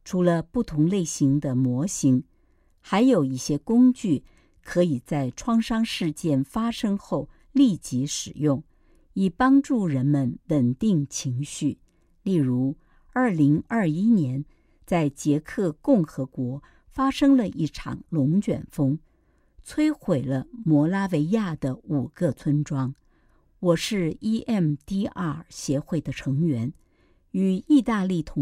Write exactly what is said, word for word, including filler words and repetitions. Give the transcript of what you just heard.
除了不同类型的模型，还有一些工具可以在创伤事件发生后立即使用，以帮助人们稳定情绪。例如，二零二一年在捷克共和国发生了一场龙卷风，摧毁了摩拉维亚的五个村庄。我是 E M D R 协会的成员，与意大利同